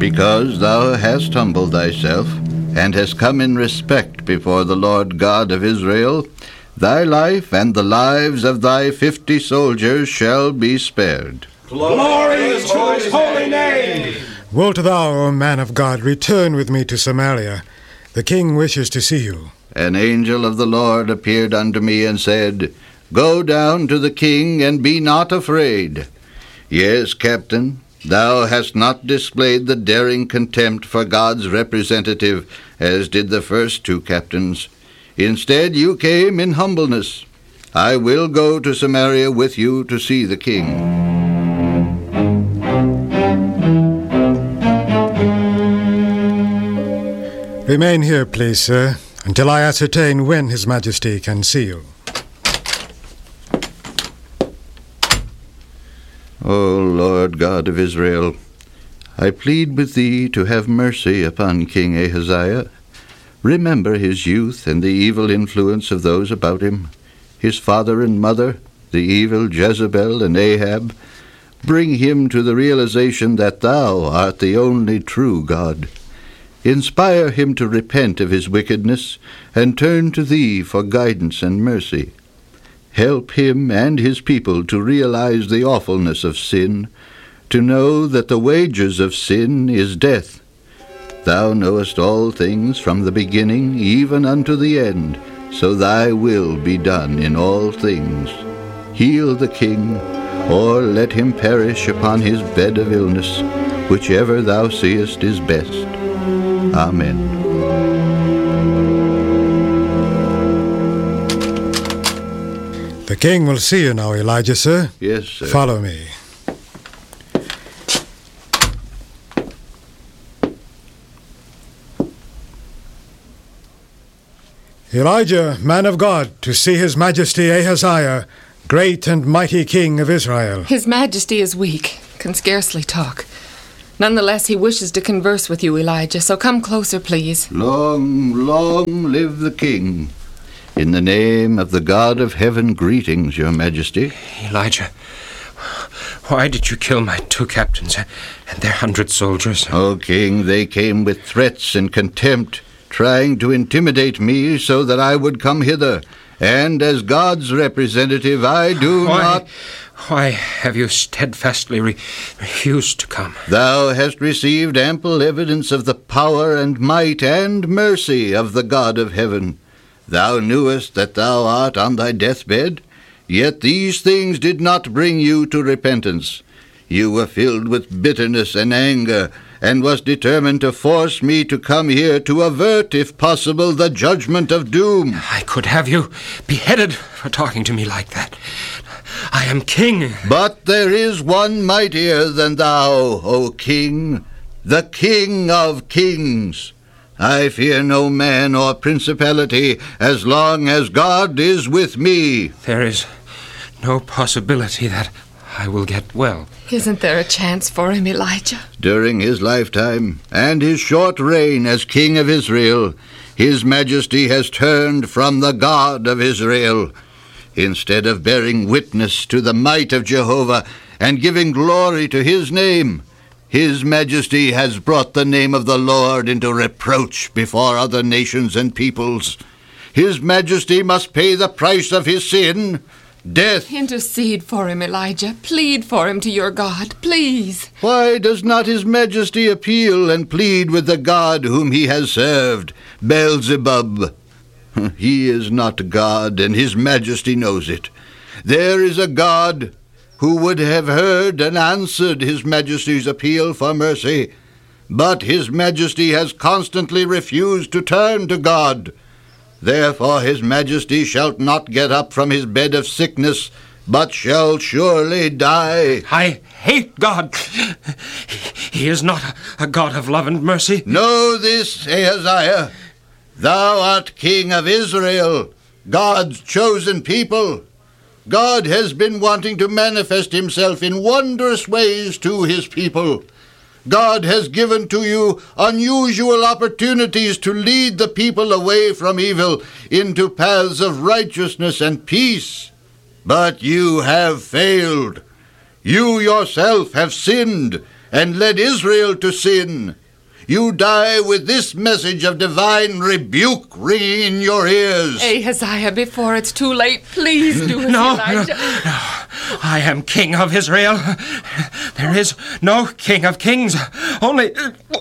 Because thou hast humbled thyself, and hast come in respect before the Lord God of Israel, thy life and the lives of thy 50 soldiers shall be spared. Glory to his holy name! Wilt thou, O man of God, return with me to Samaria? The king wishes to see you. An angel of the Lord appeared unto me and said, Go down to the king, and be not afraid. Yes, captain, thou hast not displayed the daring contempt for God's representative, as did the first 2 captains. Instead, you came in humbleness. I will go to Samaria with you to see the king. Remain here, please, sir, until I ascertain when His Majesty can see you. O Lord God of Israel, I plead with thee to have mercy upon King Ahaziah. Remember his youth and the evil influence of those about him, his father and mother, the evil Jezebel and Ahab. Bring him to the realization that thou art the only true God. Inspire him to repent of his wickedness and turn to thee for guidance and mercy. Help him and his people to realize the awfulness of sin, to know that the wages of sin is death. Thou knowest all things from the beginning even unto the end, so thy will be done in all things. Heal the king, or let him perish upon his bed of illness, whichever thou seest is best. Amen. The king will see you now, Elijah, sir. Yes, sir. Follow me. Elijah, man of God, to see His Majesty Ahaziah, great and mighty king of Israel. His Majesty is weak, can scarcely talk. Nonetheless, he wishes to converse with you, Elijah, so come closer, please. Long, long live the king. In the name of the God of heaven, greetings, your majesty. Elijah, why did you kill my 2 captains and their 100 soldiers? O king, they came with threats and contempt, trying to intimidate me so that I would come hither. And as God's representative, I do not... Why have you steadfastly refused to come? Thou hast received ample evidence of the power and might and mercy of the God of heaven. Thou knewest that thou art on thy deathbed, yet these things did not bring you to repentance. You were filled with bitterness and anger, and was determined to force me to come here to avert, if possible, the judgment of doom. I could have you beheaded for talking to me like that. I am king. But there is one mightier than thou, O king, the King of kings. I fear no man or principality as long as God is with me. There is no possibility that I will get well. Isn't there a chance for him, Elijah? During his lifetime and his short reign as King of Israel, His Majesty has turned from the God of Israel. Instead of bearing witness to the might of Jehovah and giving glory to his name, His Majesty has brought the name of the Lord into reproach before other nations and peoples. His Majesty must pay the price of his sin, death. Intercede for him, Elijah. Plead for him to your God, please. Why does not His Majesty appeal and plead with the God whom he has served, Beelzebub? He is not God, and His Majesty knows it. There is a God who would have heard and answered His Majesty's appeal for mercy, but His Majesty has constantly refused to turn to God. Therefore His Majesty shall not get up from his bed of sickness, but shall surely die. I hate God. He is not a God of love and mercy. Know this, Ahaziah. Thou art King of Israel, God's chosen people. God has been wanting to manifest Himself in wondrous ways to His people. God has given to you unusual opportunities to lead the people away from evil into paths of righteousness and peace. But you have failed. You yourself have sinned and led Israel to sin. You die with this message of divine rebuke ringing in your ears. Ahaziah, before it's too late, please do as Elijah. No. I am king of Israel. There is no king of kings. Only...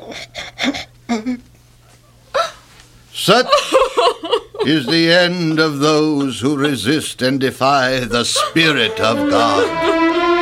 Such is the end of those who resist and defy the Spirit of God.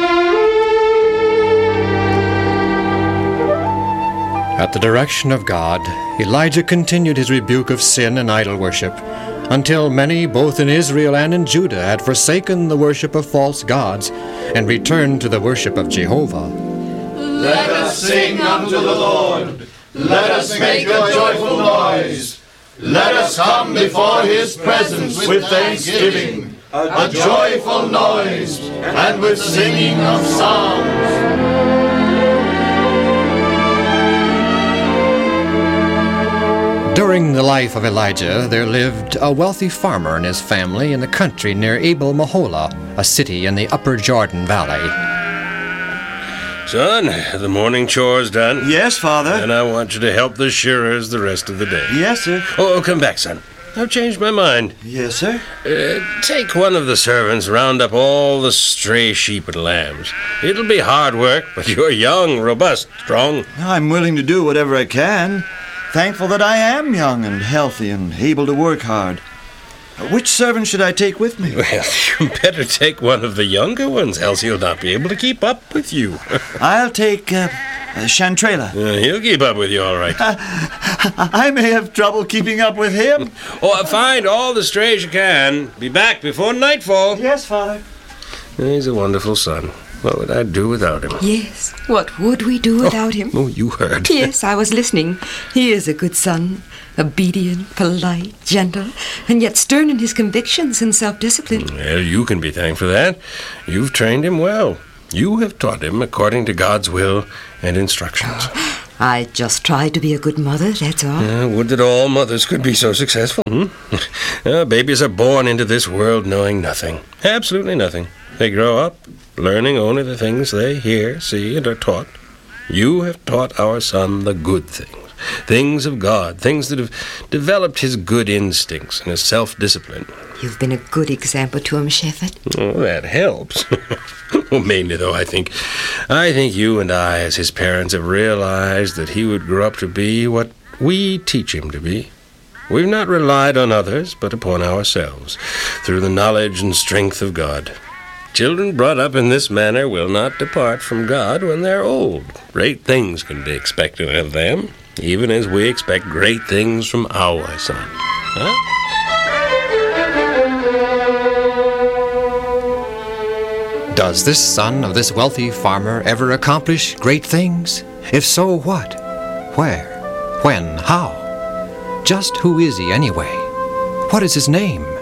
At the direction of God, Elijah continued his rebuke of sin and idol worship, until many, both in Israel and in Judah, had forsaken the worship of false gods and returned to the worship of Jehovah. Let us sing unto the Lord. Let us make a joyful noise. Let us come before his presence with thanksgiving, a joyful noise, and with singing of psalms. During the life of Elijah, there lived a wealthy farmer and his family in the country near Abel-Meholah, a city in the upper Jordan Valley. Son, the morning chore's done. Yes, Father. And I want you to help the shearers the rest of the day. Yes, sir. Oh, come back, son. I've changed my mind. Yes, sir. Take one of the servants, round up all the stray sheep and lambs. It'll be hard work, but you're young, robust, strong. I'm willing to do whatever I can. Thankful that I am young and healthy and able to work hard. Which servant should I take with me? Well, you better take one of the younger ones, else he'll not be able to keep up with you. I'll take Chantrela. He'll keep up with you all right. I may have trouble keeping up with him. Find all the strays you can. Be back before nightfall. Yes, Father. He's a wonderful son. What would I do without him? Yes, what would we do without him? Oh, you heard. Yes, I was listening. He is a good son, obedient, polite, gentle, and yet stern in his convictions and self-discipline. Well, you can be thanked for that. You've trained him well. You have taught him according to God's will and instructions. I just tried to be a good mother, that's all. Would that all mothers could be so successful. Babies are born into this world knowing nothing. Absolutely nothing. They grow up learning only the things they hear, see, and are taught. You have taught our son the good things, things of God, things that have developed his good instincts and his self-discipline. You've been a good example to him, Shepherd. Oh, that helps. Well, mainly, though, I think you and I, as his parents, have realized that he would grow up to be what we teach him to be. We've not relied on others, but upon ourselves, through the knowledge and strength of God. Children brought up in this manner will not depart from God when they're old. Great things can be expected of them, even as we expect great things from our son. Huh? Does this son of this wealthy farmer ever accomplish great things? If so, what? Where? When? How? Just who is he anyway? What is his name?